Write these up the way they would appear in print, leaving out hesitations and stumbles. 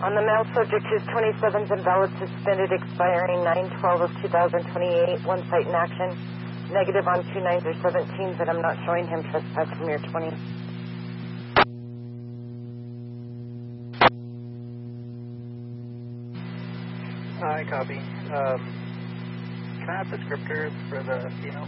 On the male subject, whose 27's invalid, suspended, expiring 9/12 of 2028, one site in action. Negative on 2 9s or 17s, and I'm not showing him trespass from your 20. Hi, copy. Can I have descriptors for the female?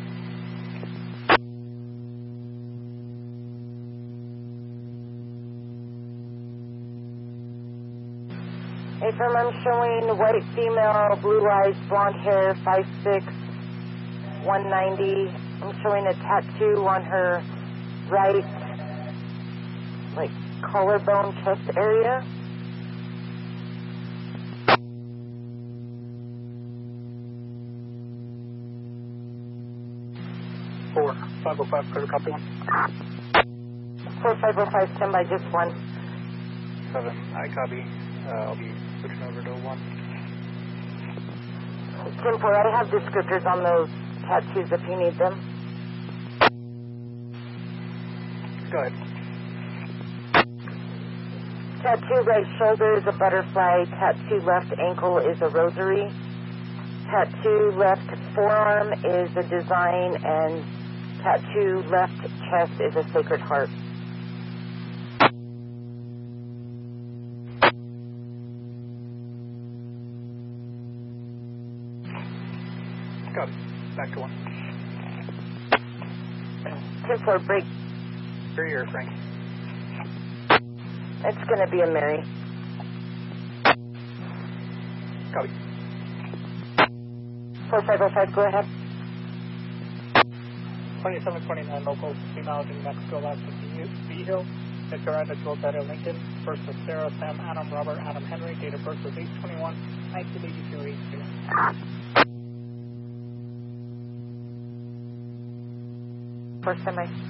Hey, firm, I'm showing white female, blue eyes, blonde hair, 5'6", 190. I'm showing a tattoo on her right, like, collarbone, chest area. Four, 505, clear, copy 1. 4505, stand by, just 1. 7, I copy. I'll be switching over to 1. 10-4, I have descriptors on those tattoos if you need them. Go ahead. Tattoo right shoulder is a butterfly. Tattoo left ankle is a rosary. Tattoo left forearm is a design, and tattoo left chest is a sacred heart. Got it. Back to 1. 10-4, break. Mary or Frank? It's going to be a Mary. Copy. 4505, go ahead. 2729 local, female in Mexico, last of B Hill. Nicaragua, Joel Beta, Lincoln. First was Sarah, Sam, Adam, Robert, Adam, Henry. Date of birth was 8/21, 1982, 82. For semi.